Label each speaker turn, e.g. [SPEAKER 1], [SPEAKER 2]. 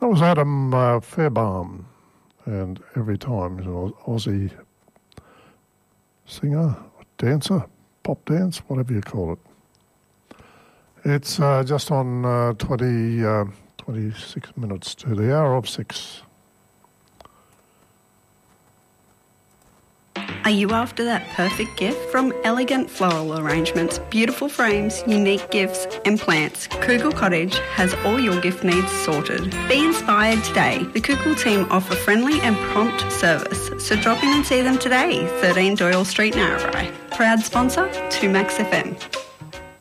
[SPEAKER 1] That was Adam Fairbairn, and Every Time. He's an Aussie singer, dancer, pop dance, whatever you call it. It's just on 26 minutes to the hour of 6.
[SPEAKER 2] Are you after that perfect gift? From elegant floral arrangements, beautiful frames, unique gifts and plants, Kugel Cottage has all your gift needs sorted. Be inspired today. The Kugel team offer friendly and prompt service, so drop in and see them today, 13 Doyle Street, Narrabri. Proud sponsor, 2Max FM.